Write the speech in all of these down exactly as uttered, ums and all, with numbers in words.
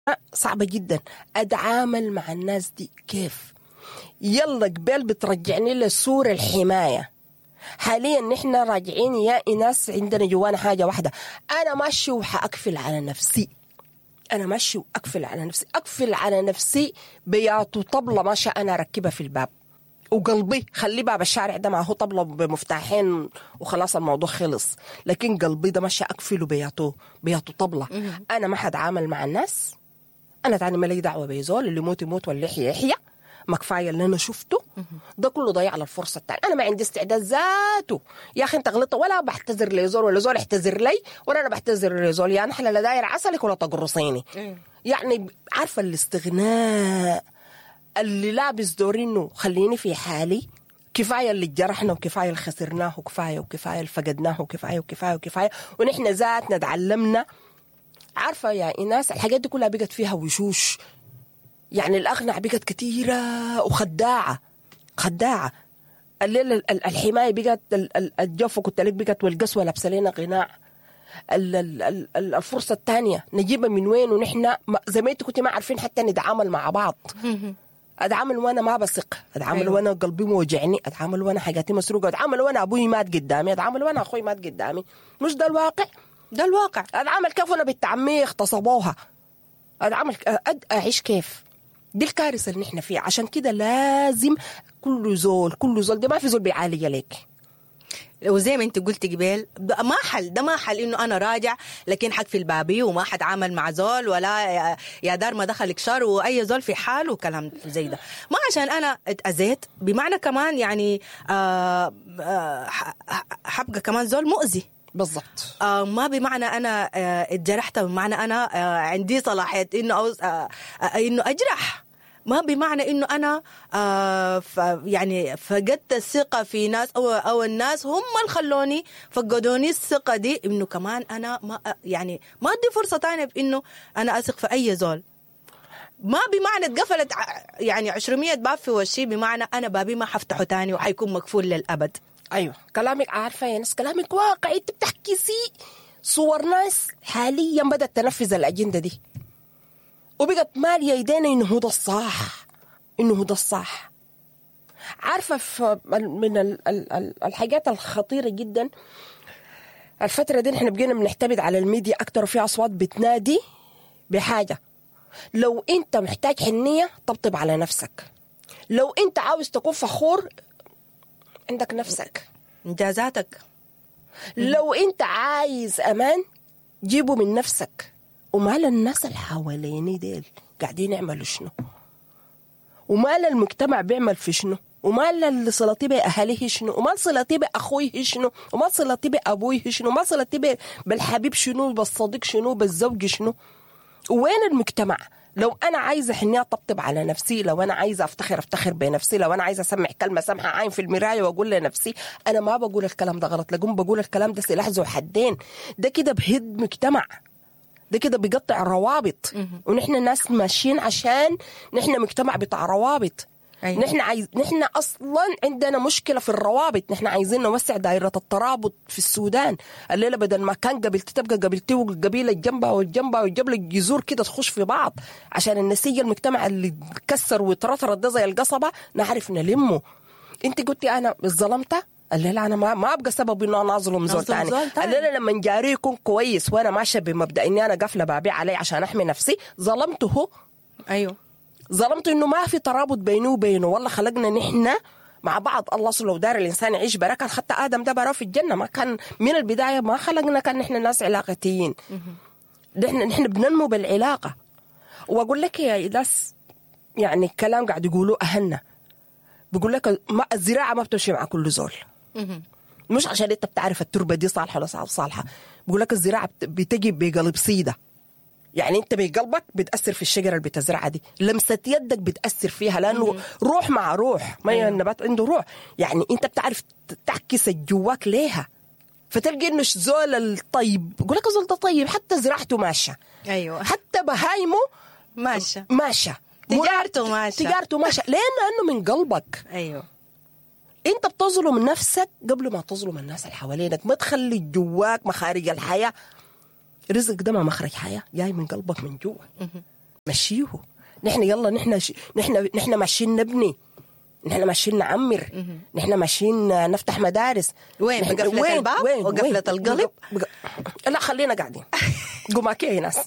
صعبة جدا أتعامل مع الناس دي كيف. يلا قبل بترجعني للصورة الحماية. حاليا نحن راجعين يا إناس عندنا جوانا حاجة واحدة، أنا ماشي وحأقفل على نفسي، أنا ماشي وأقفل على نفسي، أقفل على نفسي بياتو طبلة ماشي أنا أركبها في الباب، وقلبي خلي باب الشارع ده معه طبلة بمفتاحين وخلاص الموضوع خلص، لكن قلبي ده ماشي أقفله بياتو بياتو طبلة. أنا ما حتعامل مع الناس، أنا تاني ما لي دعوة بيزول، اللي يموت يموت واللي يحيى يحيى، ما كفاية اللي أنا شفته ده كله ضيع على الفرصة التانية. أنا ما عندي استعداد ذاته يا أخي أنت غلطت، ولا بحتذر لزول ولا زول احتذر لي ولا أنا بحتذر لزول، يا نحن لا داير عسلك ولا تقرصيني. يعني عارفة الاستغناء اللي لابس دور إنه خليني في حالي، كفاية اللي جرحنا وكفاية اللي خسرناه وكفاية وكفاية اللي فقدناه وكفاية وكفايه وكفاية ونحن ذاتنا تعلمنا. عارفة يا إناس الحاجات دي كلها بقت فيها وشوش، يعني الأغنى بقت كتيرة وخداعة خداعة. الليلة الحماية بقت الجوف كنت لك بقت والقسوة لابسة لنا قناع. الفرصة الثانية نجيبها من وين ونحن زي ما انت كنت ما عارفين حتى نتعامل مع بعض. أتعامل وأنا ما بثق، أتعامل أيوة. وأنا قلبي موجعني، أتعامل وأنا حاجاتي مسروقة، أتعامل وأنا أبوي مات قدامي، أتعامل وأنا أخوي مات قدامي. مش ده الواقع؟ ده الواقع. أتعامل كيف وأنا بنت عمي اغتصبوها، أتعامل أعيش كيف؟ دي الكارثة اللي نحن فيها. عشان كده لازم كل زول كل زول ده ما في زول بيعالج لك. وزي ما انت قلت قبل ما حل، ده ما حل انه انا راجع لكن حق في البابي وما حتعامل مع زول ولا يا دار ما دخلك شر واي زول في حاله وكلام زي ده. ما عشان انا اتأذيت بمعنى كمان يعني آه آه حبقى كمان زول مؤذي بالضبط. آه ما بمعنى انا آه اتجرحت بمعنى انا آه عندي صلاحية انه أو آه آه انه اجرح. ما بمعنى انه انا آه ف يعني فقدت الثقه في ناس او او الناس هم اللي خلوني فقدوني الثقه دي، انه كمان انا ما يعني ما ادي فرصه ثانيه بانه انا اثق في اي زول. ما بمعنى اتقفلت يعني عشرمية باب في وشي بمعنى انا بابي ما حفتحه ثاني وحيكون مقفول للابد. ايوه كلامك عارفه يا ناس، كلامك واقعي. انت بتحكي سي صور ناس حاليا بدات تنفذ الاجنده دي وبقت مالية يدينا إنه هو ده الصح، إنه هو ده الصح. عارفة من الحاجات الخطيرة جدا الفترة دي نحن بقينا بنعتمد على الميديا أكتر وفي أصوات بتنادي بحاجة. لو أنت محتاج حنية طبطب على نفسك، لو أنت عاوز تكون فخور عندك نفسك إنجازاتك، لو أنت عايز أمان جيبه من نفسك. ومال الناس اللي حواليني ديل قاعدين يعملوا شنو، ومال المجتمع بيعمل في شنو، ومال صلتي بأهله شنو، ومال صلتي بأخوي شنو، ومال صلتي بأبوي شنو، ومال صلتي بالحبيب شنو، بالصديق شنو، بالزوج شنو. وين المجتمع؟ لو أنا عايزة حنية طبطب على نفسي، لو أنا عايزة أفتخر أفتخر بنفسي، لو أنا عايزة أسمع كلمة سمحة عين في المراية وأقول لنفسي أنا ما بقول الكلام ده غلط، لقوم بقول الكلام ده سلاح ذو حدين. ده كده بهد مجتمع، ده كده بيقطع الروابط. ونحن الناس ماشيين عشان نحن مجتمع بتاع روابط. أيوة. نحن عايز نحن اصلا عندنا مشكله في الروابط، نحن عايزين نوسع دائره الترابط في السودان. الليله بدل ما كان قبيلتي تبقى قبيلتي والقبيله الجنبها والجنبها والجبل الجذور كده تخش في بعض عشان النسيج المجتمع اللي اتكسر وترطرط ده زي القصبه نعرف نلمه. انت قلتي انا ظلمتها، الليلة أنا ما ما أبقى سبب إنه أنا أظلم زول تاني. الليلة لما نجاري يكون كويس وأنا ماشية بمبدأ إني أنا قافلة بابي علي عشان أحمي نفسي ظلمته. أيوه ظلمت إنه ما في ترابط بينه وبينه. والله خلقنا نحن مع بعض. الله لو دار الإنسان يعيش بركة حتى آدم ده براه في الجنة، ما كان من البداية ما خلقنا كان نحن ناس علاقتيين. نحن نحن بننمو بالعلاقة. وأقول لك يا إداس يعني الكلام قاعد يقولوا أهلنا بيقول لك ما الزراعة ما بتمشي مع كل زول. مش عشان انت بتعرف التربه دي صالحه ولا صالحه. بقول لك الزراعه بتجي بقلب صيده، يعني انت بقلبك بتاثر في الشجره اللي بتزرعها دي، لمسه يدك بتاثر فيها لانه روح مع روح. ما أيوه. النبات عنده روح، يعني انت بتعرف تعكس جواك ليها. فتلقي انه زول الطيب بقول لك زول ده طيب حتى زراعته ماشيه. ايوه حتى بهايمه ماشيه ماشيه، تجارته ماشيه تجارته ماشيه لانه من قلبك. ايوه انت بتظلم نفسك قبل ما تظلم الناس اللي حوالينك. ما تخلي جواك مخارج الحياة. رزقك ده ما مخرج حياة، جاي من قلبك من جوا. مشيه. نحن يلا نحن ش... نحن نحن ماشيين نبني، نحن ماشيين نعمر، نحن ماشيين نفتح مدارس. وين نحن... بقفلة وين؟ الباب وين؟ وقفلة وين؟ القلب؟ بق... بق... لا خلينا قاعدين قماكي يا ناس.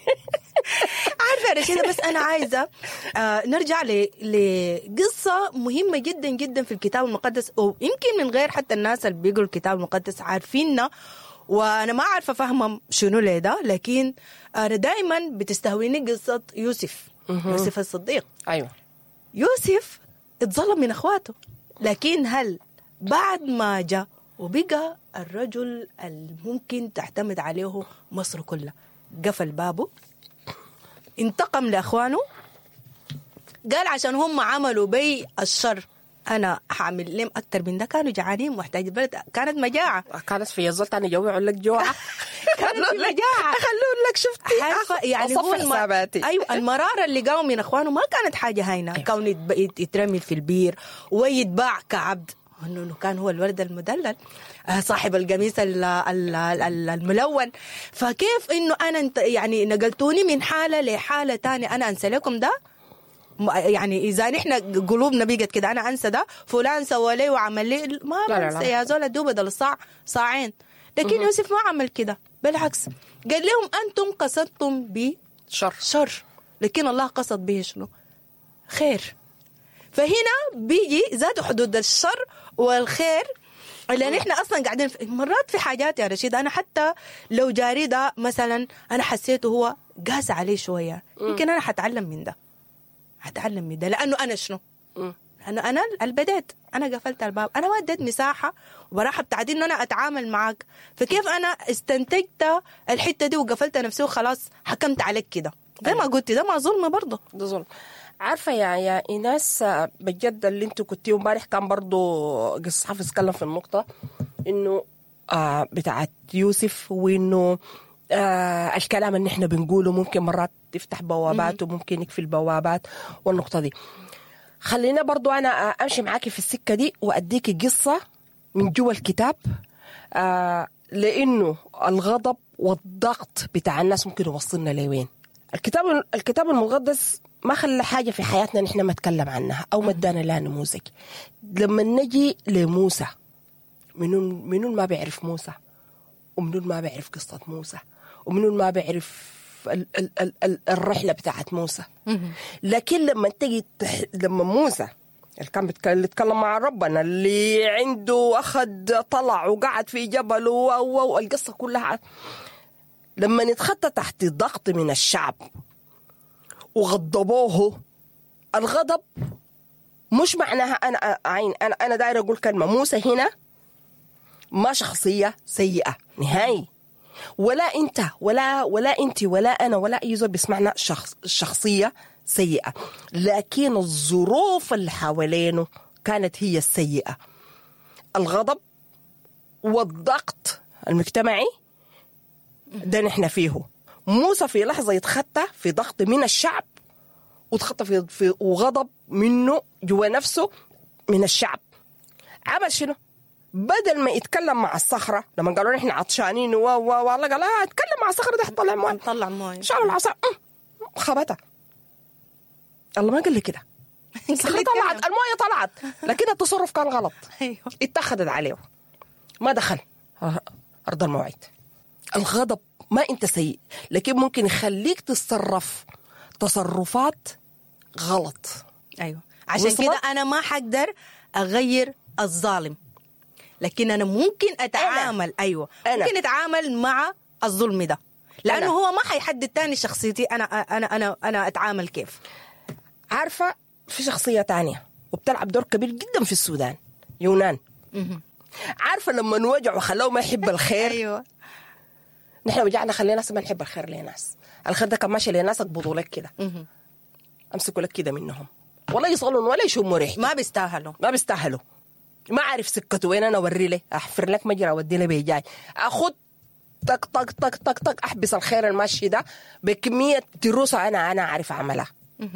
عارفة رشيدة، بس أنا عايزة آه نرجع ل... لقصة مهمة جدا جدا في الكتاب المقدس، ويمكن من غير حتى الناس اللي بيقروا الكتاب المقدس عارفيننا، وأنا ما عارفة أفهمهم شنو ليه ده، لكن أنا دائما بتستهويني قصة يوسف. يوسف الصديق. أيوة. يوسف اتظلم من أخواته، لكن هل بعد ما جاء وبقى الرجل الممكن تعتمد عليه مصر كلها، قفل بابه، انتقم لأخوانه، قال عشان هم عملوا بي الشر أنا حعمل لهم أكتر من ده، كانوا جعانين محتاج البلد، كانت مجاعة، كانت في يزلت أنا جوع لك جوعة. كانت في مجاعة، خلون لك شفتي عارفة يعني هو الم... أيوة المرارة اللي قاموا من أخوانه ما كانت حاجة هينة. أيوة. كون يتب... يترمي في البير ويتباع كعبد، انه كان هو الولد المدلل صاحب القميص الملون. فكيف انه انا انت يعني نقلتوني من حاله لحاله تانية، انا انسى لكم ده؟ يعني اذا نحن قلوبنا بقت كده انا انسى ده، فلان سوى لي وعمل لي، ما بنسى يا زول ادوب بدل الصاع صاعين. لكن يوسف ما عمل كده، بالعكس قال لهم انتم قصدتم بشر شر، لكن الله قصد به شنو؟ خير. فهنا بيجي ذات حدود الشر والخير اللي نحن اصلا قاعدين في مرات في حاجات يا رشيد، انا حتى لو جاري ده مثلا انا حسيته هو قاس عليه شويه، يمكن انا حتعلم من ده، حتعلم من ده، لانه انا شنو؟ انا انا البديت، انا قفلت الباب، انا ما اديت مساحه وبراحه بتاعتي انه انا اتعامل معك، فكيف انا استنتجت الحته دي وقفلت نفسي وخلاص حكمت عليك كده؟ زي ما قلت ده ما ظلم برضه، ده ظلم. عارفة يا يا إيناس بجد اللي انتوا كنتيه امبارح كان برضو قصص حافظ اتكلم في النقطة إنه آه بتاعت يوسف، وإنه آه الكلام اللي احنا بنقوله ممكن مرات تفتح بوابات وممكن يقفل بوابات، والنقطة دي خلينا برضو أنا أمشي معاكي في السكة دي وأديكي قصة من جوا الكتاب، آه لأنه الغضب والضغط بتاع الناس ممكن يوصلنا لوين. الكتاب الكتاب المقدس ما خلى حاجة في حياتنا نحن ما نتكلم عنها أو ما ادانا لها نموذج. لما نجي لموسى، منون منون ما بيعرف موسى، ومنون ما بيعرف قصة موسى، ومنون ما بيعرف ال ال ال ال الرحلة بتاعت موسى. لكن لما تجي تح... لما موسى اللي كان بيتكلم مع ربنا، اللي عنده أخذ طلع وقعد في جبل والقصة كلها، لما نتخطى تحت ضغط من الشعب وغضبوه، الغضب مش معناها أنا عين أنا أنا داير أقول كلمة، موسى هنا ما شخصية سيئة نهائي، ولا أنت ولا ولا أنت ولا أنا ولا أي زول بيسمعنا شخص شخصية سيئة، لكن الظروف اللي حوالينه كانت هي السيئة. الغضب والضغط المجتمعي ده نحن فيه. موسى في لحظة يتخطى في ضغط من الشعب، وتخطى في, في وغضب منه جوا نفسه من الشعب. عمل شنو؟ بدل ما يتكلم مع الصخرة لما قالوا نحن عطشانين و و والله قال لا اتكلم مع الصخرة ده حطلع مويه، طلع مويه، شال العصا خبطها. الله ما قال لي كده. الصخرة طلعت، المويه طلعت، لكن التصرف كان غلط. ايوه اتخذت عليه، ما دخل أرض الموعد. الغضب ما أنت سيء، لكن ممكن يخليك تتصرف تصرفات غلط. أيوة، عشان كده أنا ما حقدر أغير الظالم، لكن أنا ممكن أتعامل أنا. أيوة أنا. ممكن أتعامل مع الظلم ده، لأنه أنا. هو ما حيحدد تاني شخصيتي أنا أنا أنا أنا أتعامل كيف. عارفة في شخصية تانية وبتلعب دور كبير جدا في السودان، يونان. م- عارفة لما نوجعه خلوه ما يحب الخير. أيوة. نحن وجعنا خلينا ناس ما نحب الخير لناس، الخير ده كان ماشي لناس اقبضوا لك كده، امسكوا لك كده منهم، ولا يصلون ولا يشموا ريحته، ما بيستاهلوا ما بيستاهلوا. ما عارف سكته وين، انا اوري له احفر لك مجرى اودي له بيجاي، اخذ طق طق طق طق طق احبس الخير الماشي ده بكميه تروسه انا انا عارف اعملها.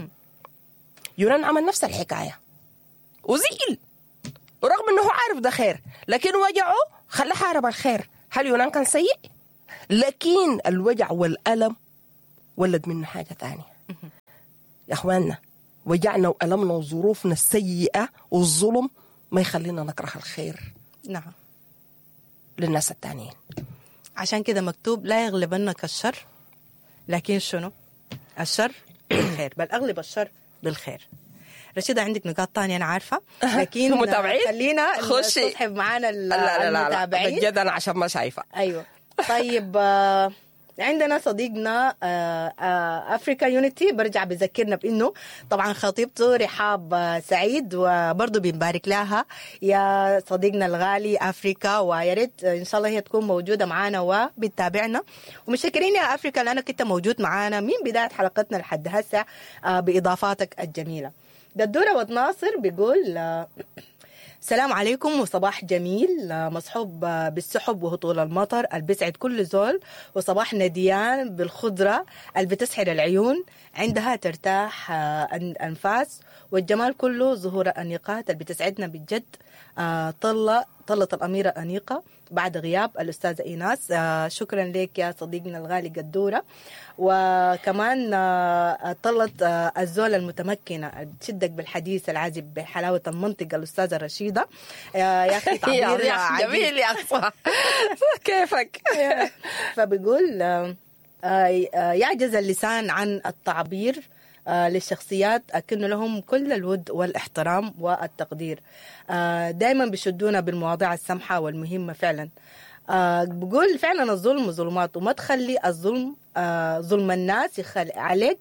يونان عمل نفس الحكايه وزيل، ورغم انه هو عارف ده خير لكن وجعه خلاه حارب الخير. هل يونان كان سيء؟ لكن الوجع والألم ولد منه حاجة تانية، يا أخواننا، وجعنا وألمنا وظروفنا السيئة والظلم ما يخلينا نكره الخير نعم للناس التانيين. عشان كده مكتوب لا يغلبنك الشر، لكن شنو الشر بالخير، بل أغلب الشر بالخير. رشيدة عندك نقاط تانية أنا عارفة، لكن متابعين خلينا خشي نسحب معانا لا لا المتابعين. بجد أنا عشان ما شايفة. أيوة طيب آه عندنا صديقنا أفريكا يونيتي برجع بذكرنا بأنه طبعا خطيبته رحاب سعيد، وبرضه بنبارك لها يا صديقنا الغالي أفريكا، ويا ريت إن شاء الله هي تكون موجودة معنا وبتتابعنا. ومشكرين يا أفريكا لأنك كنت موجود معنا من بداية حلقتنا لحد هسه بإضافاتك الجميلة. ددورة ودناصر بيقول السلام عليكم وصباح جميل مصحوب بالسحب وهطول المطر اللي بيسعد كل زول، وصباح نديان بالخضرة اللي بتسحر العيون، عندها ترتاح الأنفاس، والجمال كله ظهور الأنيقات اللي بتسعدنا بالجد. طلة طلة الأميرة الأنيقة بعد غياب الأستاذة إيناس. شكرا لك يا صديقنا الغالي قدورة. وكمان طلة الزول المتمكنة بتشدك بالحديث العذب بحلاوة المنطقة الأستاذة رشيدة. يا أخي تعبير جميل يا أخي كيفك. فبيقول يعجز اللسان عن التعبير للشخصيات أكن لهم كل الود والاحترام والتقدير، دائما بيشدونا بالمواضيع السمحة والمهمة فعلا. بقول فعلا الظلم ظلمات، وما تخلي الظلم ظلم الناس يخلي عليك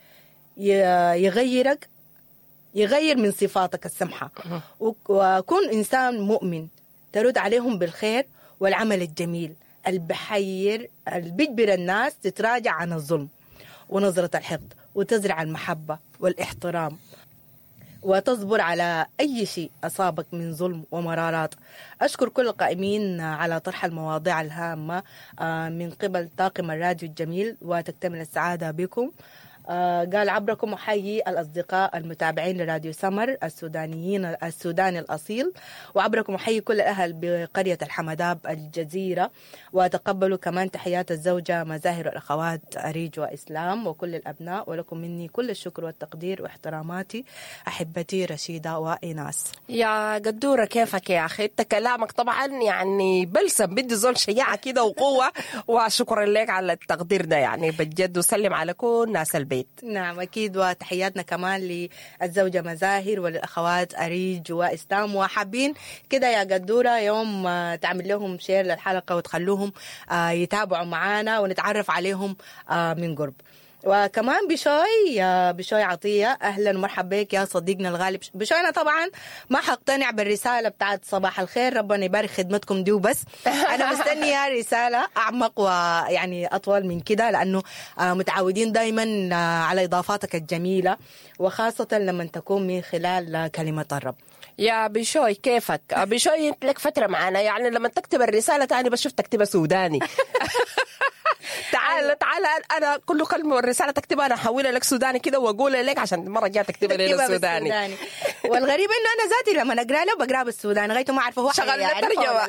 يغيرك يغير من صفاتك السمحة، وكون إنسان مؤمن ترد عليهم بالخير والعمل الجميل البحير البجبر الناس تتراجع عن الظلم ونظرة الحقد، وتزرع المحبة والاحترام، وتصبر على أي شيء أصابك من ظلم ومرارات. أشكر كل القائمين على طرح المواضيع الهامة من قبل طاقم الراديو الجميل، وتكتمل السعادة بكم. قال عبركم أحيي الأصدقاء المتابعين لراديو سمر السودانيين السوداني الأصيل، وعبركم أحيي كل الأهل بقرية الحمداب الجزيرة، وتقبلوا كمان تحيات الزوجة مزاهر الأخوات أريج وإسلام وكل الأبناء، ولكم مني كل الشكر والتقدير واحتراماتي أحبتي رشيدة وإيناس. يا قدورة كيفك يا أخي؟ أنت كلامك طبعا يعني بلسم بدي زول شجاعة كده وقوة، وشكرا لك على التقدير ده يعني بجد، وسلم على كل ناس البيت. نعم أكيد، وتحياتنا كمان للزوجة مزاهر وللأخوات أريج وإسلام، وحابين كده يا قدورة يوم تعمل لهم شير للحلقة وتخلوهم يتابعوا معانا ونتعرف عليهم من قرب. وكمان بشوي بشوي عطية أهلا ومرحبا بك يا صديقنا الغالي بشوي. أنا طبعا ما حقتنع بالرسالة بتاعت صباح الخير، ربنا يبارك خدمتكم دي وبس. أنا مستنية رسالة أعمق ويعني أطول من كده، لأنه متعودين دايما على إضافاتك الجميلة، وخاصة لما تكون من خلال كلمة الرب. يا بشوي كيفك؟ بشوي انت لك فترة معنا، يعني لما تكتب الرسالة تاني بشوف تكتبها سوداني. تعال تعال أنا كل كلمة الرسالة تكتبها أنا أحولها لك سوداني كده وأقولها لك عشان المرة الجاية تكتبها لي السوداني. والغريب إنه أنا ذاتي لما أقرأ له بقرأ بالسوداني غايته ما أعرفه هو شغلنا ترجمة.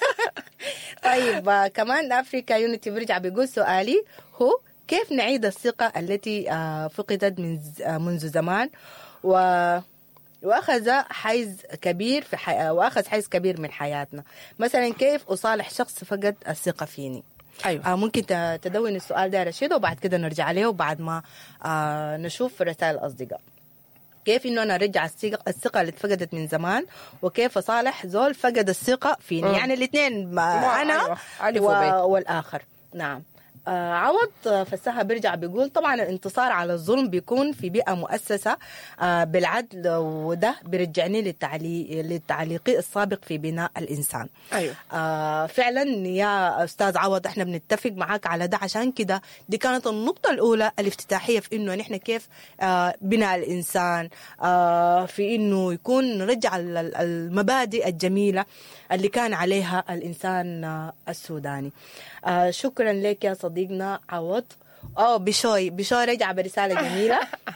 طيب كمان أفريكا يونيتي بيرجع بيقول سؤالي هو كيف نعيد الثقة التي فقدت من منذ زمان و واخذ حيز كبير في حي... واخذ حيز كبير من حياتنا. مثلا كيف اصالح شخص فقد الثقه فيني؟ أيوة. آه ممكن تدون السؤال ده رشيد، وبعد كده نرجع عليه وبعد ما آه نشوف رسائل الاصدقاء. كيف انه انا ارجع الثقه اللي اتفقدت من زمان، وكيف اصالح زول فقد الثقه فيني. م. يعني الاثنين انا أيوة. و... والاخر. نعم. آه عوض فسها بيرجع بيقول طبعا الانتصار على الظلم بيكون في بيئة مؤسسة آه بالعدل، وده بيرجعني للتعليق للتعليقي السابق في بناء الإنسان. أيوة. آه فعلا يا أستاذ عوض احنا بنتفق معاك على ده، عشان كده دي كانت النقطة الأولى الافتتاحية في إنه نحن كيف آه بناء الإنسان، آه في إنه يكون نرجع المبادئ الجميلة اللي كان عليها الإنسان آه السوداني. آه شكرا لك يا صديقنا عوض. اه بشوي بشوي رجع برسالة جميلة.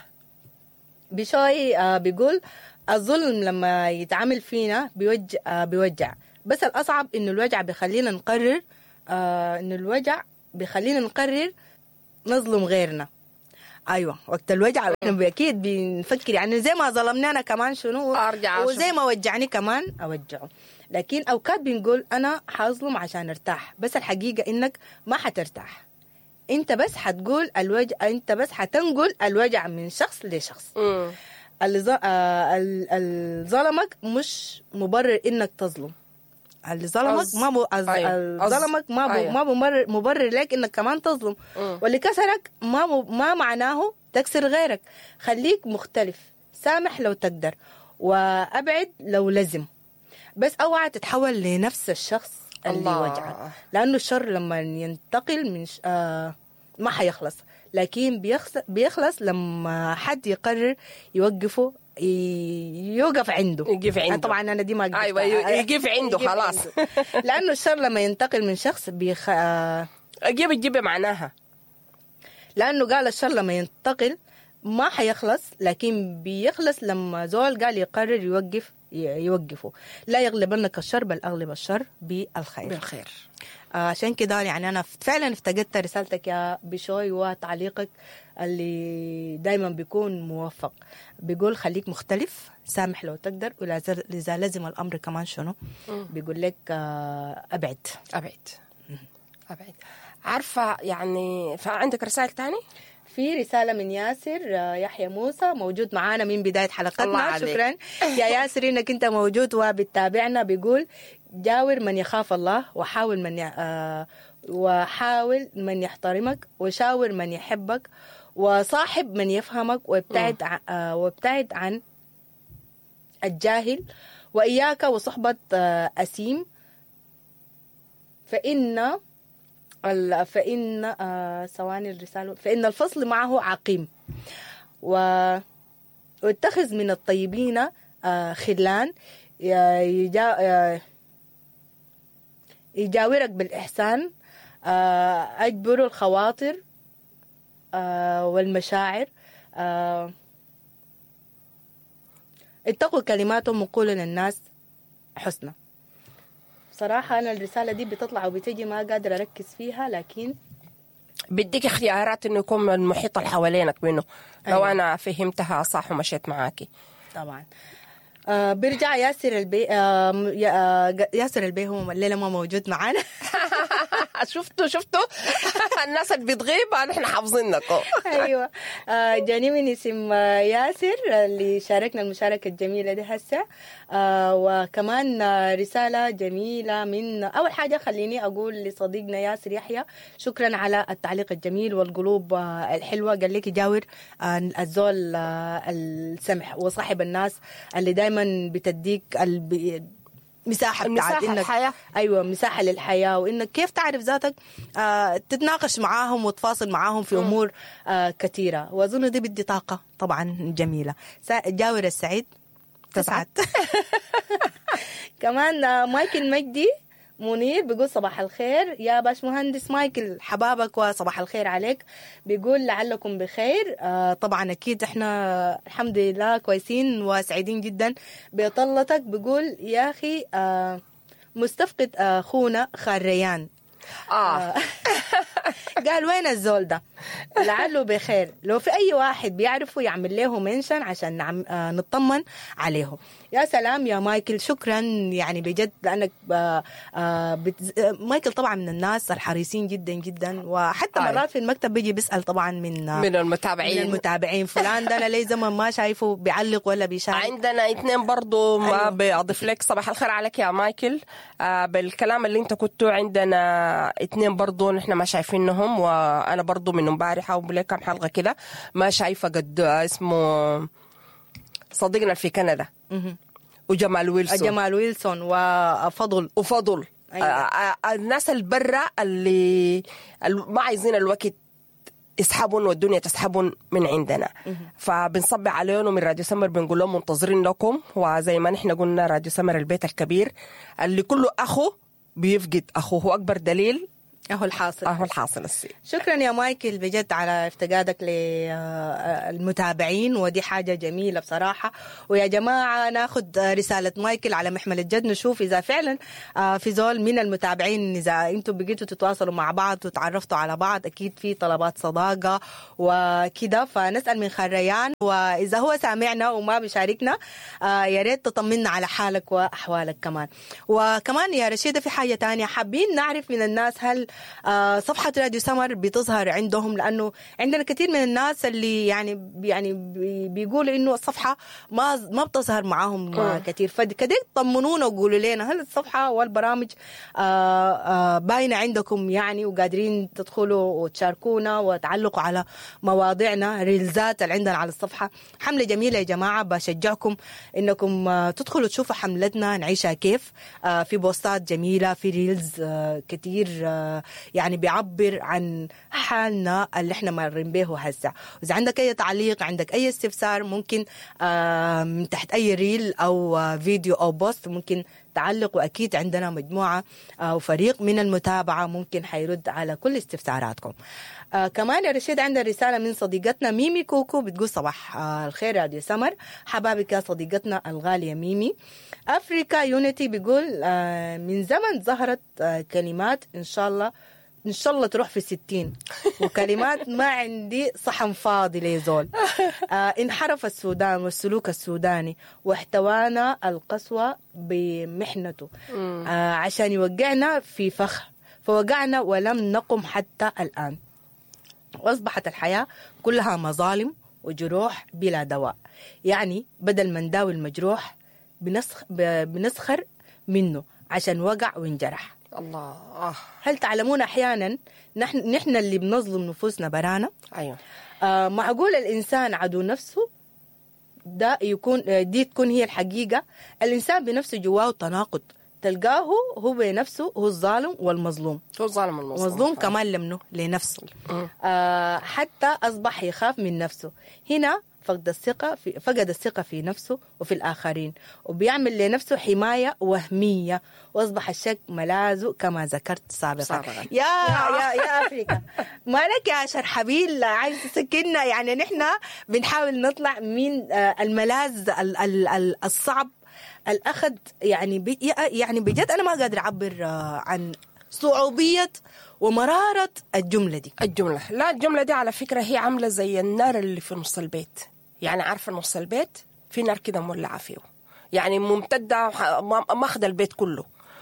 بشوي آه بيقول الظلم لما يتعامل فينا بيوجع آه بيوجع، بس الأصعب إنه الوجع بيخلينا نقرر آه إنه الوجع بيخلينا نقرر نظلم غيرنا. ايوه وقت الوجع احنا اكيد بنفكر يعني زي ما ظلمني انا كمان شنو أرجع وزي ما وجعني كمان اوجعه. لكن اوقات بنقول انا حظلم عشان ارتاح، بس الحقيقه انك ما حترتاح، انت بس حتقول الوجع، انت بس حتنقل الوجع من شخص لشخص. مم. اللي ظ- آه، ال- ال- ظلمك مش مبرر انك تظلم. اللي ظلمك أز- ما ب... أز... أيوة. اللي أز- ظلمك ما ب... أيوة. ما بمبرر مبرر لك انك كمان تظلم. مم. واللي كسرك ما ب... ما معناه تكسر غيرك. خليك مختلف، سامح لو تقدر وابعد لو لزم، بس اوعى تتحول لنفس الشخص اللي الله. وجعك، لانه الشر لما ينتقل من ش... آه ما حيخلص، لكن بيخلص بيخلص لما حد يقرر يوقفه، ي- يوقف عنده يقف عنده. طبعا انا دي ما قلتها. أيوة، يقف عنده يقف خلاص. عنده. لانه الشر لما ينتقل من شخص بيخ... آه أجيب تجيب معناها. لانه قال الشر لما ينتقل ما حيخلص، لكن بيخلص لما زول قال يقرر يوقف يوقفه. لا يغلبنك الشر بل اغلب الشر بالخير. بالخير. آه، عشان كده يعني انا فعلا افتقدت رسالتك يا بشوي وتعليقك اللي دايما بيكون موفق، بيقول خليك مختلف، سامح لو تقدر، واذا لزم الامر كمان شنو بيقول لك آه، ابعد أبعد أبعد. عارفة يعني فعندك رسائل تاني؟ في رسالة من ياسر آه، يحيى موسى موجود معانا من بداية الله حلقتنا. عليك. شكرا يا ياسر انك انت موجود وبتتابعنا. بيقول جاور من يخاف الله، وحاول من ي... آه وحاول من يحترمك، وشاور من يحبك، وصاحب من يفهمك، وابتعد ع... آه وابتعد عن الجاهل، وإياك وصحبة آه أسيم، فإن ال- فإن آه ثواني الرسالة فإن الفصل معه عقيم، و- واتخذ من الطيبين آه خلان يجا آه يجاورك بالإحسان، آه أجبر الخواطر آه والمشاعر، آه اتقوا كلماتهم وقولوا للناس حسنى. صراحة أنا الرسالة دي بتطلع وبتجي ما قادرة أركز فيها، لكن بديك اختيارات انه يكون المحيط اللي حوالينك منه لو أيوة. انا فهمتها صح ومشيت معاكي. طبعا آه بيرجع ياسر البي آه يا- ياسر البي هو الليلة ما موجود معانا. شفتوا شفتوا الناس اللي بتغيب نحن حافظينكم. ايوه آه جاني من اسم آه ياسر اللي شاركنا المشاركه الجميله دي هسه. آه وكمان آه رساله جميله من اول حاجه خليني اقول لصديقنا ياسر يحيى شكرا على التعليق الجميل والقلوب آه الحلوه. قال لك يجاور آه الزول آه السمح وصاحب الناس اللي دائما بتديك الب... مساحة بتاعت المساحة إنك الحياة. أيوة مساحة للحياة، وإنك كيف تعرف ذاتك آه تتناقش معاهم وتفاصل معاهم في أمور آه كثيرة، وأظن دي بدي طاقة طبعا جميلة. جاور السعيد تسعد. كمان آه مايكل مجدي منير بيقول صباح الخير يا باش مهندس مايكل، حبابك وصباح الخير عليك. بيقول لعلكم بخير. آه طبعا أكيد إحنا الحمد لله كويسين وسعيدين جدا بطلتك. بيقول يا أخي آه مستفقد أخونا خاريان. اه قال وين الزول ده؟ لعله بخير، لو في أي واحد بيعرفه يعمل له منشن عشان نعم آه نطمن عليه. يا سلام يا مايكل، شكرا يعني بجد لأنك آه آه بتز... آه مايكل طبعا من الناس الحريصين جدا جدا، وحتى آه. مرات في المكتب بيجي بيسأل طبعا من آه من المتابعين من المتابعين فلان ده أنا لي زمن ما شايفه بيعلق ولا بيشارك. عندنا اثنين برضو ما أيوة. بأضيف لك صباح الخير عليك يا مايكل. آه بالكلام اللي انت كنتوا عندنا اثنين برضو نحن ما شايفينهم، وانا برضو من امبارح او بلي كم حلقه كده ما شايفه قد اسمه صديقنا في كندا مهم. وجمال ويلسون جمال ويلسون وفضل وفضل. أيوة. آه آه الناس البرة اللي ما عايزين الوقت يسحبون والدنيا تسحبون من عندنا، فبنصبح عليهم من راديو سمر بنقول لهم منتظرين لكم. وزي ما نحن قلنا راديو سمر البيت الكبير اللي كله أخو بيفقد أخوه، هو أكبر دليل أهو الحاصل أهو الحاصل السي. شكرا يا مايكل بجد على افتقادك للمتابعين، ودي حاجة جميلة بصراحة. ويا جماعة ناخد رسالة مايكل على محمل الجد، نشوف إذا فعلا في زول من المتابعين إذا أنتم بقيتوا تتواصلوا مع بعض وتعرفتوا على بعض، أكيد في طلبات صداقة وكده، فنسأل من خريان، وإذا هو سامعنا وما بيشاركنا يا ريت تطمنا على حالك وأحوالك كمان. وكمان يا رشيدة في حاجة تانية حابين نعرف من الناس، هل آه صفحة راديو سمر بتظهر عندهم؟ لأنه عندنا كثير من الناس اللي يعني يعني بيقولوا إنه الصفحة ما ما بتظهر معاهم آه كثير، فكده طمنونا وقولوا لنا هل الصفحة والبرامج آه آه باينة عندكم يعني، وقادرين تدخلوا وتشاركونا وتعلقوا على مواضيعنا ريلزات اللي عندنا على الصفحة. حملة جميلة يا جماعة، بشجعكم إنكم آه تدخلوا تشوفوا حملتنا نعيشها كيف. آه في بوستات جميلة، في ريلز آه كثير آه يعني بيعبر عن حالنا اللي احنا مارين به هسه. وإذا عندك أي تعليق، عندك أي استفسار، ممكن من تحت أي ريل أو فيديو أو بوست ممكن تعلق، وأكيد عندنا مجموعة أو فريق من المتابعة ممكن حيرد على كل استفساراتكم. آه كمان يا رشيد عندنا رسالة من صديقتنا ميمي كوكو بتقول صباح آه الخير راديو سمر، حبابك يا صديقتنا الغالية ميمي. أفريكا يونيتي بيقول آه من زمن ظهرت آه كلمات إن شاء الله إن شاء الله تروح في ستين، وكلمات ما عندي صحن فاضي ليزول. آه انحرف السودان والسلوك السوداني واحتوانا القسوة بمحنته آه عشان يوقعنا في فخ، فوقعنا ولم نقم حتى الآن، وأصبحت الحياة كلها مظالم وجروح بلا دواء. يعني بدل ما نداوي المجروح بنسخ بنسخر منه عشان وقع وانجرح. الله. هل تعلمون أحيانا نحن نحن اللي بنظلم نفوسنا برانا؟ أيوة. آه معقول الإنسان عدو نفسه؟ ده يكون دي تكون هي الحقيقة. الإنسان بنفسه جواه تناقض، تلقاه هو بنفسه هو الظالم والمظلوم، هو الظالم والمظلوم، مظلوم كمان لمنه لنفسه. آه حتى أصبح يخاف من نفسه. هنا فقد الثقة في فقد الثقة في نفسه وفي الآخرين، وبيعمل لنفسه حماية وهمية، وأصبح الشك ملاذه كما ذكرت سابقا. يا يا يا أفريكا مالك يا شرحبيل عايز تسكننا؟ يعني نحن بنحاول نطلع من الملاذ الصعب الأخذ. يعني يعني بجد أنا ما قادر أعبر عن صعوبية ومرارة الجملة دي. الجملة لا الجملة دي على فكرة هي عاملة زي النار اللي في نص البيت. يعني عارفة نص البيت في نار كده مولعة فيه، يعني ممتدة ماخذ البيت كله.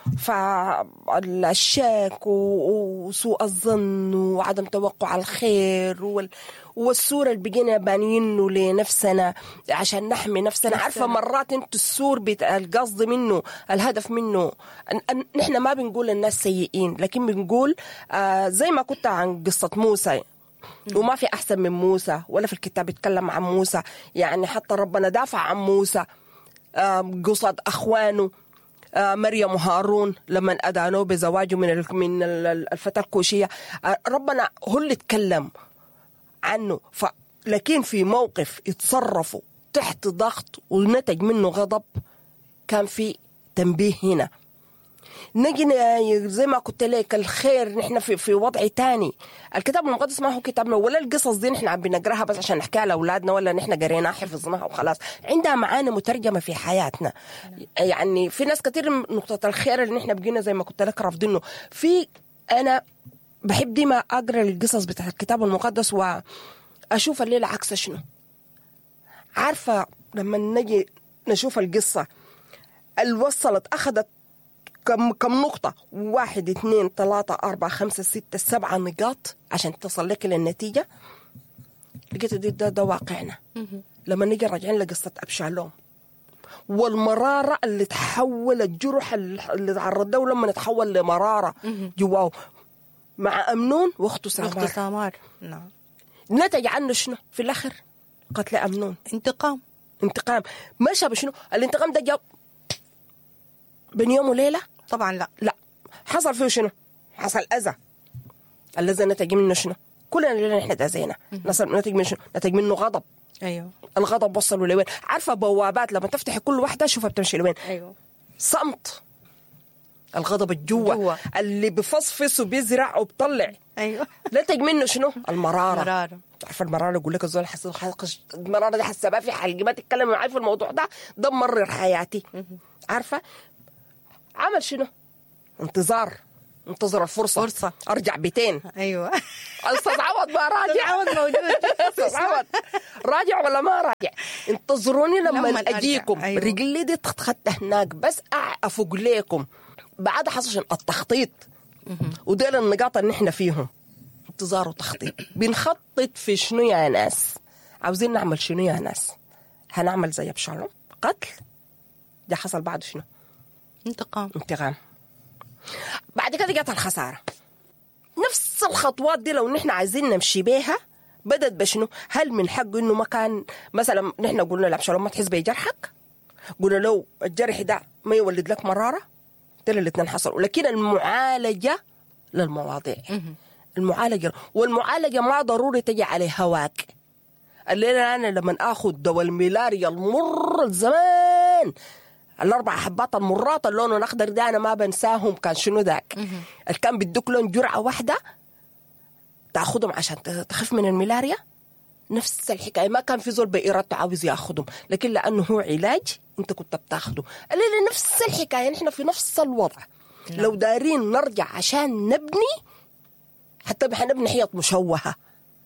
فالشك وسوء الظن وعدم توقع الخير وال... والسور اللي بقينا بانيينه لنفسنا عشان نحمي نفسنا. عارفة مرات انتو السور بت... القصد منه الهدف منه أن... نحن ما بنقول الناس سيئين، لكن بنقول آه زي ما كنت عن قصة موسى، وما في أحسن من موسى ولا في الكتاب يتكلم عن موسى. يعني حتى ربنا دافع عن موسى آه قصد أخوانه آه مريم وهارون لما أدانوه بزواجه من من الفتاة الكوشية. آه ربنا هو اللي تكلم عنه. ف لكن في موقف يتصرفوا تحت ضغط ونتج منه غضب، كان في تنبيه هنا. نجي زي ما قلت لك الخير نحن في في وضع تاني. الكتاب المقدس ما هو كتابنا ولا القصص دي نحن عم بنقراها بس عشان نحكيها لاولادنا ولا نحن قريناها حفظناها وخلاص. عندها معاني مترجمه في حياتنا. يعني في ناس كتير نقطه الخير اللي نحن بقينا زي ما قلت لك رافضينه. في انا بحب ديما اقرا القصص بتاع الكتاب المقدس واشوف الليله عكس شنو. عارفه لما نجي نشوف القصه اللي وصلت اخذت كم كم نقطة، واحد اثنين ثلاثة أربعة خمسة ستة سبعة نقاط عشان تصل لك للنتيجة. لقيت دي ده, ده واقعنا. لما نيجي راجعين لقصة أبشالوم والمرارة اللي تحول الجرح اللي تعرض له لما نتحول لمرارة جواه مع أمنون واخته سامار. واخته سامار نعم. نتج عنه شنو في الآخر؟ قتل أمنون. انتقام. انتقام ماشى بشنو؟ الانتقام ده جاب بين يوم وليلة؟ طبعا لا لا. حصل فيه شنو؟ حصل أذى. الذي نتج منه شنو؟ كلنا اللي نحن تأذينا. نتج منه شنو؟ نتج منه غضب. أيوه. الغضب وصلوا لوين؟ عارفة بوابات لما تفتحي كل واحدة شوفها بتمشي لوين؟ أيوه. صمت. الغضب الجوا جوا. اللي بفصفص وبيزرع وبطلع ايوه نتج منه شنو؟ المراره. مرارة. تعرف المراره يقول لك الزول حس حس- المراره دي حسبها في حلقي ما تتكلم معي في الموضوع ده، ده مرر حياتي. عارفه عمل شنو؟ انتظار، انتظر الفرصه، فرصة. ارجع بيتين. ايوه استاذ عوض ما راجع، عوض موجود. استاذ عوض راجع ولا ما راجع؟ انتظروني لما لما أرجع. اجيكم. أيوة. رجلي دي تتخطى هناك بس أع- افوق ليكم بعد حصل التخطيط. ودول النقاط اللي احنا فيهم انتظار وتخطيط. بنخطط في شنو يا ناس؟ عاوزين نعمل شنو يا ناس؟ هنعمل زي ابشالوم قتل، ده حصل بعد شنو؟ انتقام. انتقام. بعد كده جت الخسارة. نفس الخطوات دي لو نحن عايزين نمشي بيها بدت بشنو؟ هل من حقه انه ما كان مثلا نحن قلنا لابشالوم ما تحس بجرحك؟ قلنا لو الجرح ده ما يولد لك مرارة؟ دول الاثنين حصلوا. لكن المعالجة للمواضيع، المعالجة والمعالجة ما ضروري تجي على هواك. الليلة أنا لما أخذ دواء الملاريا المر زمان، الأربع حبات المرات اللون الأخضر ده أنا ما بنساهم. كان شنو ذاك؟ اللي كان بدك لهم جرعة واحدة تأخذهم عشان تخف من الملاريا. نفس الحكاية، ما كان في زول بإرادته عاوز يأخذهم، لكن لأنه هو علاج أنت كنت بتاخده. الليلة نفس الحكاية، نحن في نفس الوضع. لا. لو دارين نرجع عشان نبني، حتى حنبني حيط مشوهة،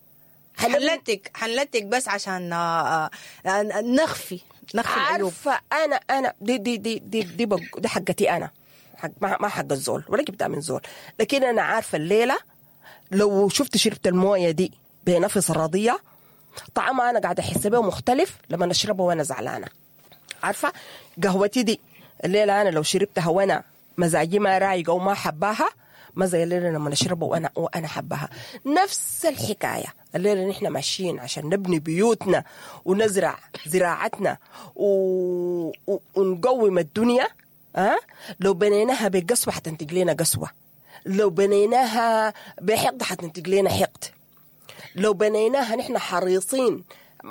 حنلتك حنلتك بس عشان آه، آه، نخفي نخفي العيوب. عارفة أنا أنا دي دي دي دي دي, بق... دي حقتي أنا، حق ما ما حق الزول ولا جبتها من زول. لكن أنا عارفة الليلة لو شفت شربت الموية دي بنفس راضية، طعمها أنا قاعدة أحس به مختلف لما أشربه وأنا زعلانة. عارفة قهوتي دي الليلة أنا لو شربتها وأنا مزاجي ما رايقة وما حباها، ما زي الليلة لما نشربه وأنا وأنا حبها. نفس الحكاية الليلة نحن ماشيين عشان نبني بيوتنا ونزرع زراعتنا و... و... ونقوم الدنيا. أه؟ لو بنيناها بقسوة حتنتج لنا قسوة، لو بنيناها بحقد حتنتج لنا حقد، لو بنيناها نحن حريصين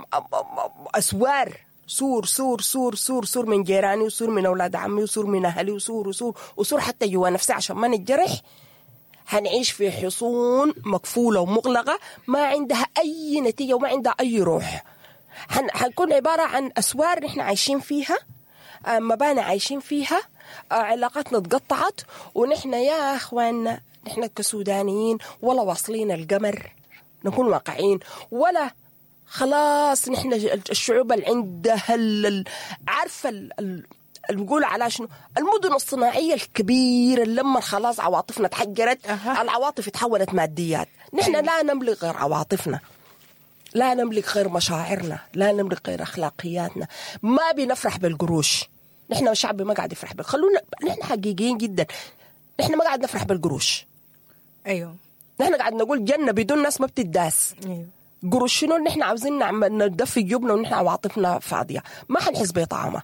أسوار سور سور سور سور سور من جيراني وسور من أولاد عمي وسور من أهلي وسور وسور وسور حتى جوا نفسي عشان ما نتجرح، هنعيش في حصون مقفولة ومغلقة ما عندها أي نتيجة وما عندها أي روح. هنكون عبارة عن أسوار نحن عايشين فيها، مباني عايشين فيها، علاقاتنا تقطعت، ونحن يا أخواننا نحن كسودانيين ولا واصلين القمر نكون واقعين، ولا خلاص نحن الشعوب اللي عندها عارفة اللي بيقول على شنو المدن الصناعية الكبيرة اللي لما خلاص عواطفنا تحجرت. أه. العواطف تحولت ماديات. نحن أه. لا نملك غير عواطفنا، لا نملك غير مشاعرنا، لا نملك غير أخلاقياتنا. ما بنفرح بالقروش، نحن الشعب ما قاعد يفرح بال خلونا نحن حقيقيين جدا. نحن ما قاعد نفرح بالقروش. أيوه نحن قاعد نقول جنة بدون ناس ما بتداس. أيوه قروش شنو؟ نحن عاوزين نعمل ندفي جيوبنا ونحن عواطفنا فاضية، ما حنحس بطعمها.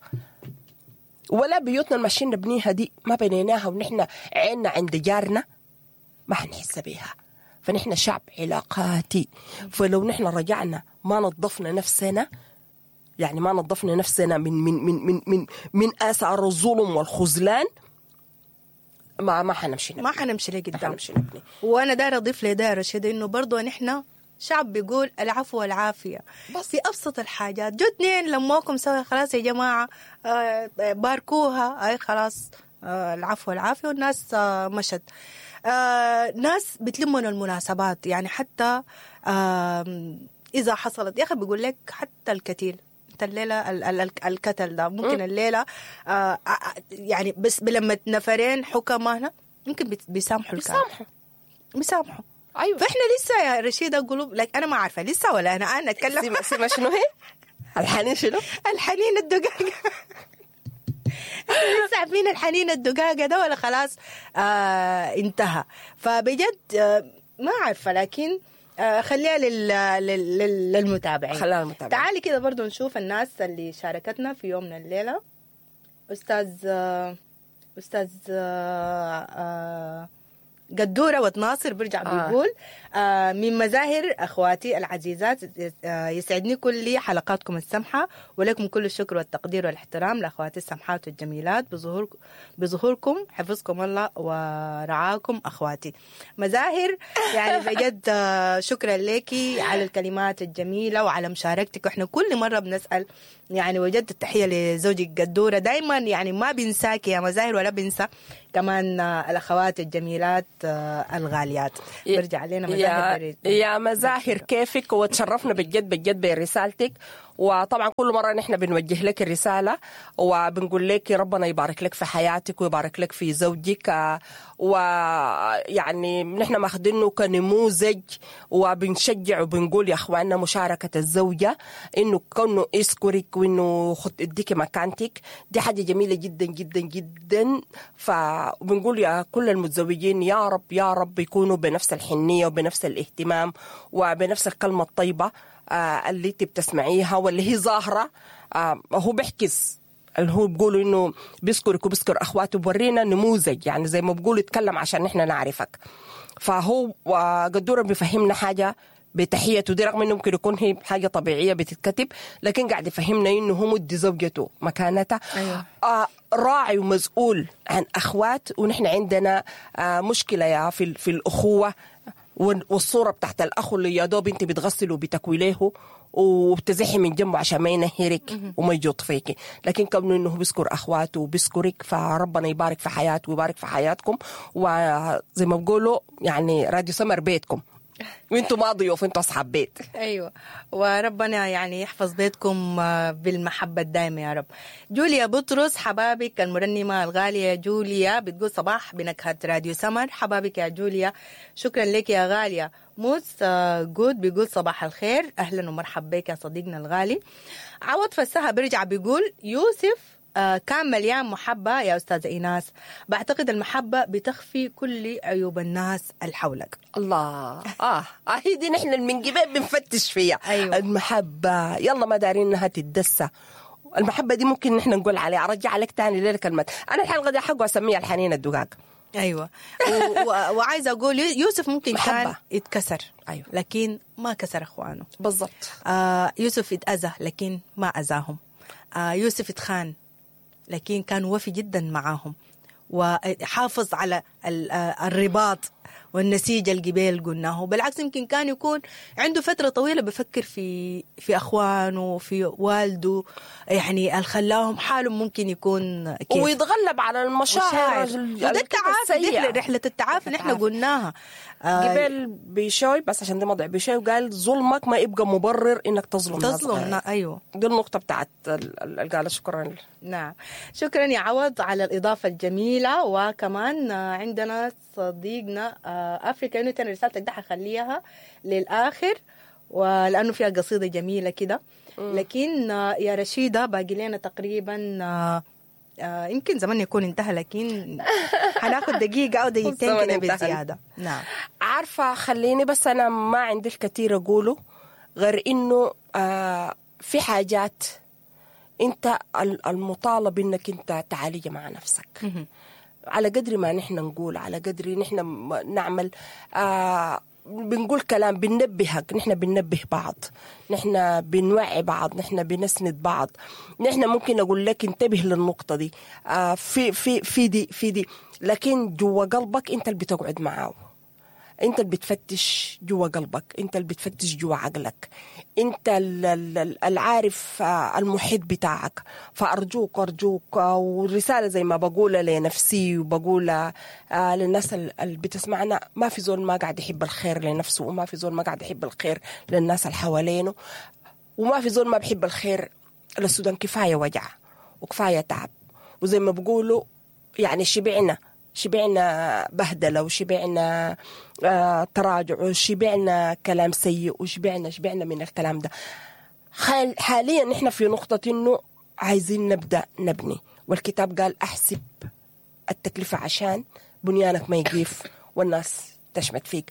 ولا بيوتنا الماشيين نبنيها دي ما بنيناها ونحن عيننا عند جارنا ما حنحس بيها. فنحن شعب علاقاتي. فلو نحن رجعنا ما نظفنا نفسنا، يعني ما نظفنا نفسنا من من من من من, من آثار الظلم والخذلان، ما ما حنمشي نبني. ما حنمشي لقدام. حنمشي نبني. وانا داير اضيف لداير رشيد انه برضو نحن شعب بيقول العفو والعافيه بس في ابسط الحاجات. جو اثنين لموكم سوا خلاص يا جماعه آه باركوها، اي خلاص آه العفو والعافيه والناس آه مشت. آه ناس بتلمون المناسبات، يعني حتى آه اذا حصلت يا اخي بيقول لك حتى الكتيل انت الليله ال- ال- ال- الكتل ده ممكن الليله آه يعني بس بلمة نفرين حكماء هنا ممكن بت- بيسامحوا الكلام بيسامحوا بيسامحوا. أيوة. فاحنا لسه يا رشيدة قلوب لك انا ما عارفه لسه ولا انا انا اتكلم سيما سيما شنو هي الحنين شنو الحنين الدقاقه لسه عارفين الحنين الدقاقه ده ولا خلاص آه انتهى. فبجد آه ما عارفه، لكن آه خليها لل... لل... لل... للمتابعين. خليها للمتابعين. تعالي كده برضو نشوف الناس اللي شاركتنا في يومنا الليله. استاذ آه استاذ آه آه قدورة وتناصر برجع آه. بيقول آه من مزاهر أخواتي العزيزات آه يسعدني كل حلقاتكم السمحة، ولكم كل الشكر والتقدير والاحترام لأخواتي السمحات والجميلات بظهور بظهوركم. حفظكم الله ورعاكم أخواتي. مزاهر يعني بجد آه شكرا لك على الكلمات الجميلة وعلى مشاركتك، وإحنا كل مرة بنسأل يعني وجدت التحية لزوجك قدورة، دايما يعني ما بنساك يا مزاهر ولا بنسى كمان الأخوات الجميلات الغاليات. برجع علينا مزاهر يا, يا مزاهر كيفك، وتشرفنا بجد بجد برسالتك. وطبعا كل مرة نحن بنوجه لك الرسالة وبنقول لك ربنا يبارك لك في حياتك ويبارك لك في زوجك، ويعني نحن ماخدينه كنموذج وبنشجع وبنقول يا اخواننا مشاركة الزوجة انه كونه يذكرك وانه خد اديك مكانتك، دي حاجة جميلة جدا جدا جدا. فبنقول يا كل المتزوجين يا رب يا رب يكونوا بنفس الحنية وبنفس الاهتمام وبنفس الكلمة الطيبة آه اللي انت بتسمعيها واللي هي ظاهرة. آه هو بيحكس اللي هو بيقولوا انه بيذكرك وبيذكر اخواته، بورينا نموذج يعني زي ما بيقولوا يتكلم عشان احنا نعرفك. فهو قدورة بيفهمنا حاجة بتحيته دي، رغم انه ممكن يكون هي حاجة طبيعية بتتكتب، لكن قاعد يفهمنا انه هو مدي زوجته مكانتها. أيوة. آه راعي ومسؤول عن اخوات، ونحن عندنا آه مشكلة يا في, في الاخوة والصورة بتاعت الأخ اللي يا دوب انت بتغسله وبتكويليه وبتزحي من جنبه عشان ما ينهرك وما يجوط فيك، لكن كونه انه بيذكر اخواته وبيذكرك، فربنا يبارك في حياته ويبارك في حياتكم. وزي ما بقولوا يعني راديو سمر بيتكم، وانتم ما ضيوف، انتم اصحاب بيت. ايوه، وربنا يعني يحفظ بيتكم بالمحبه الدائمه يا رب. جوليا بطرس حبابك المرنمه الغاليه جوليا بتقول صباح بنكهه راديو سمر. حبابك يا جوليا، شكرا لك يا غاليه. موس جود بيقول صباح الخير، اهلا ومرحبا بك يا صديقنا الغالي. عوض فسها برجع بيقول يوسف آه كان مليان محبة يا أستاذة إيناس، بعتقد المحبة بتخفي كل عيوب الناس اللي حولك. الله آه هي دي نحن من جبال بنفتش فيها. أيوة. المحبة يلا ما دارين إنها تتدسى. المحبة دي ممكن نحن نقول عليها أرجع لك تاني ليلة كلمة أنا الحلقة دي حقه أسميها الحنين الدقاق. أيوة. و- و- وعايزة أقول يوسف ممكن محبة. كان يتكسر، أيوة. لكن ما كسر أخوانه. بالضبط. آه يوسف يتأذى لكن ما أذاهم. آه يوسف يتخان لكن كان وفي جدا معاهم، وحافظ على الرباط والنسيج الجبال قلناه. بالعكس يمكن كان يكون عنده فترة طويلة بفكر في في أخوانه في والده، يعني الخلاهم حالهم ممكن يكون كيف، ويتغلب على المشاعر. وده التعافي، رحلة التعافي اللي احنا قلناها. جبال بيشوي بس عشان دي موضوع بيشوي قال ظلمك ما يبقى مبرر انك تظلم تظلم. ايوه دي النقطة بتاعت قال. شكرا. نعم شكرا يا عوض على الإضافة الجميلة. وكمان عندنا صديقنا أفريكا يونيتن، رسالتك ده حخليها للآخر ولأنه فيها قصيدة جميلة كده. لكن يا رشيدة باقي لنا تقريبا آه يمكن زمان يكون انتهى، لكن هناخد دقيقة أو دقيقتين كده بزيادة. نعم عارفة، خليني بس أنا ما عندي الكثير أقوله غير إنه آه في حاجات أنت المطالب إنك أنت تعالج مع نفسك على قدر ما نحن نقول، على قدر نحن نعمل. آه بنقول كلام بننبهك، نحن بننبه بعض، نحن بنوعي بعض، نحن بنسند بعض. نحن ممكن أقول لك انتبه للنقطة دي آه في في في دي في دي لكن جوا قلبك أنت اللي بتقعد معاه، أنت اللي بتفتش جوا قلبك، أنت اللي بتفتش جوا عقلك، أنت العارف المحيط بتاعك. فأرجوك أرجوك والرسالة زي ما بقولها لنفسي وبقولها للناس اللي بتسمعنا، ما في زول ما قاعد يحب الخير لنفسه، وما في زول ما قاعد يحب الخير للناس اللي حوالينه، وما في زول ما بيحب الخير للسودان. كفاية وجع وكفاية تعب، وزي ما بقولوا يعني شبعنا شبعنا بهدلة وشبعنا آه تراجع وشبعنا كلام سيء وشبعنا شبعنا من الكلام ده. حاليا نحن في نقطة إنه عايزين نبدأ نبني، والكتاب قال أحسب التكلفة عشان بنيانك ما يقيف والناس تشمت فيك.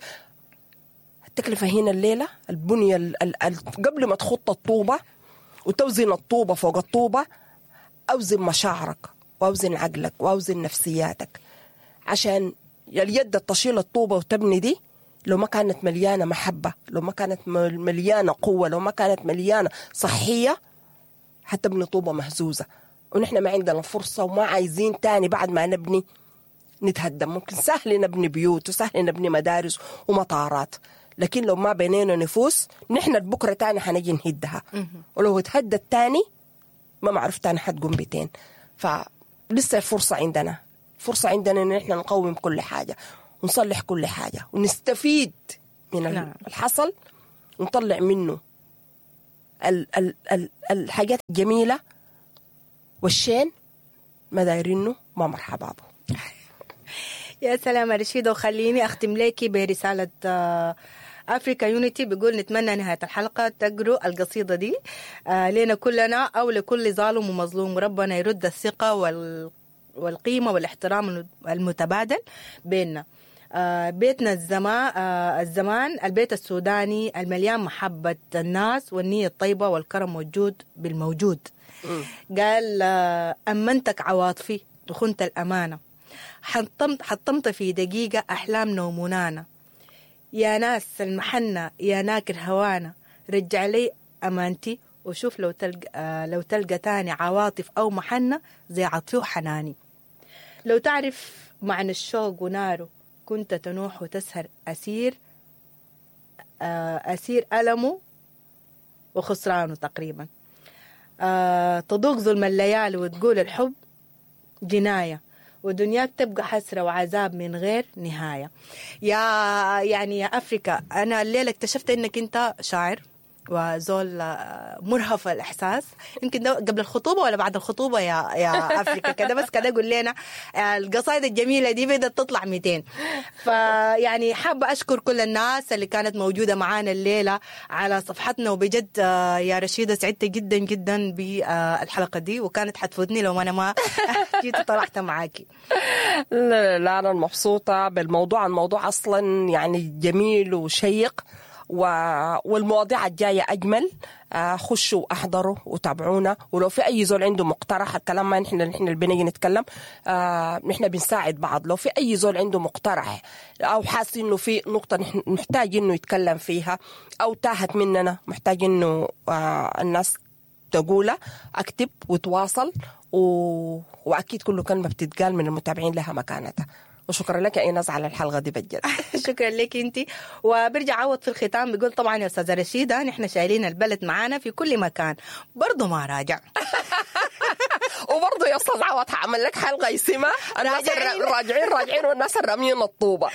التكلفة هنا الليلة البنية ال ال ال قبل ما تخط الطوبة وتوزن الطوبة فوق الطوبة، أوزن مشاعرك وأوزن عقلك وأوزن نفسياتك عشان اليد تشيل الطوبة وتبني دي لو ما كانت مليانة محبة، لو ما كانت مليانة قوة، لو ما كانت مليانة صحية، حتبني طوبة مهزوزة. ونحن ما عندنا فرصة وما عايزين تاني بعد ما نبني نتهدم. ممكن سهل نبني بيوت وسهل نبني مدارس ومطارات، لكن لو ما بنينا نفوس نحن بكرة تاني حنجي نهدها، ولو اتهدت تاني ما معرف تاني حتقوم بتين. فلسه فرصة عندنا، فرصة عندنا ان احنا نقوم كل حاجة ونصلح كل حاجة ونستفيد من نعم. الحصل ونطلع منه ال ال ال الحاجات الجميلة، والشين ما دايرينه ما مرحبا به. يا سلام يا رشيدة، وخليني أختم لك برسالة أفريكا يونيتي. بيقول نتمنى نهاية الحلقة تقروا القصيدة دي لنا كلنا أو لكل ظالم ومظلوم، وربنا يرد الثقة والقيمة والاحترام المتبادل بيننا. بيتنا الزمان الزمان البيت السوداني المليان محبة الناس والنية الطيبة والكرم موجود بالموجود. قال أمنتك عواطفي وخنت الأمانة، حطمت, حطمت في دقيقة أحلامنا ومنانا، يا ناس المحنة يا ناكر هوانا، رجع لي أمانتي وشوف لو تلقى, لو تلقى تاني عواطف أو محنة زي عطفي وحناني. لو تعرف معنى الشوق وناره كنت تنوح وتسهر أسير أسير ألمه وخسرانه تقريبا. أه تضوق ظلم الليالي وتقول الحب جناية، ودنياك تبقى حسرة وعذاب من غير نهاية. يا يعني يا أفريكا، أنا الليلة اكتشفت إنك أنت شاعر وزول مرهف الإحساس. يمكن ده قبل الخطوبة ولا بعد الخطوبة يا يا أفريكا؟ كده بس كده قول لنا. القصائد الجميلة دي بدأت تطلع مئتين. فيعني حابة أشكر كل الناس اللي كانت موجودة معانا الليلة على صفحتنا، وبجد يا رشيدة سعدت جدا جدا بالحلقة دي، وكانت حتفوتني لو أنا ما جيت طلعت معاكي. لا لا أنا مبسوطة بالموضوع. الموضوع أصلا يعني جميل وشيق، والمواضيع الجاية أجمل. خشوا أحضروا وتابعونا، ولو في أي زول عنده مقترح، الكلام ما نحن نحن اللي بنيجي نتكلم، نحن بنساعد بعض. لو في أي زول عنده مقترح أو حاسس إنه في نقطة محتاج إنه يتكلم فيها أو تاهت مننا محتاج إنه الناس تقولها، أكتب وتواصل، وأكيد كل كلمة بتتقال من المتابعين لها مكانتها. وشكرا لك يا إيناس على الحلقة دي بجد. شكرا لك انتي. وبرجع عوض في الختام بيقول طبعا يا أستاذة رشيدة نحن شايلين البلد معانا في كل مكان، برضو ما راجع. وبرضو يا أستاذ عوض هعمل لك حلقة يسمى الناس الراجعين راجعين والناس الراميين الطوبة.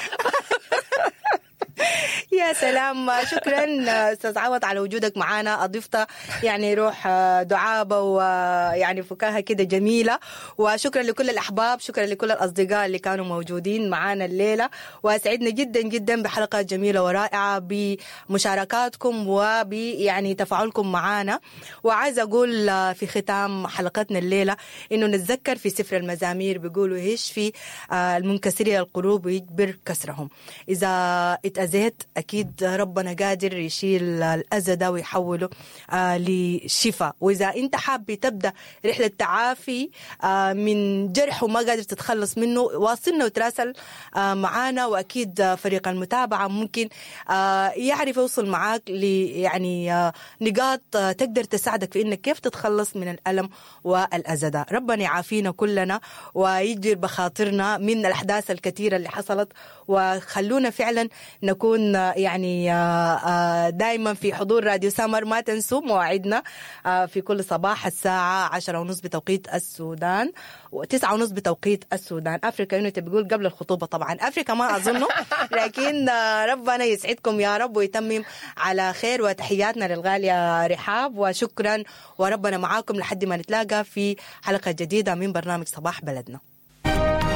يا سلام، شكرا أستاذ عوض على وجودك معنا. أضفت يعني روح دعابة ويعني فكاهة كده جميلة. وشكرا لكل الأحباب، شكرا لكل الأصدقاء اللي كانوا موجودين معنا الليلة، وسعدنا جدا جدا بحلقة جميلة ورائعة بمشاركاتكم وبيعني تفاعلكم معنا. وعايزة أقول في ختام حلقتنا الليلة إنه نتذكر في سفر المزامير بيقولوا يشفي المنكسرين القلوب ويجبر كسرهم. إذا اتأذيت أكيد ربنا قادر يشيل الأذى ده ويحوله آه لشفاء. وإذا أنت حابب تبدأ رحلة تعافي آه من جرح وما قادر تتخلص منه، واصلنا وتراسل آه معانا، وأكيد آه فريق المتابعة ممكن آه يعرف يوصل معاك ل يعني آه نقاط آه تقدر تساعدك في إنك كيف تتخلص من الألم والأذى ده. ربنا يعافينا كلنا ويجبر بخاطرنا من الأحداث الكثيرة اللي حصلت، وخلونا فعلا نكون يعني دائما في حضور راديو سمر. ما تنسوا مواعيدنا في كل صباح الساعة عشرة ونص بتوقيت السودان وتسعة ونص بتوقيت السودان. أفريكا يونيتي بيقول قبل الخطوبة، طبعا أفريكا ما أظنه، لكن ربنا يسعدكم يا رب ويتمم على خير. وتحياتنا للغالية رحاب، وشكرا، وربنا معاكم لحد ما نتلاقى في حلقة جديدة من برنامج صباح بلدنا.